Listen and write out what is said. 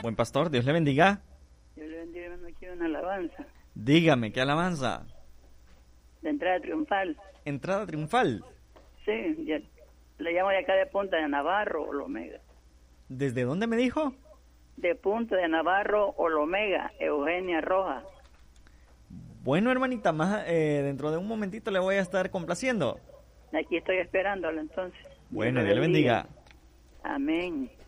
Buen pastor, Dios le bendiga. Dios le bendiga, hermano, aquí una alabanza. Dígame, ¿qué alabanza? De entrada triunfal. Entrada triunfal. Sí, le llamo de acá de Punta de Navarro, Olomega. ¿Desde dónde me dijo? De Punta de Navarro, Olomega, Eugenia Rojas. Bueno, hermanita, más dentro de un momentito le voy a estar complaciendo. Aquí estoy esperándolo entonces. Bueno, Dios le bendiga. Amén.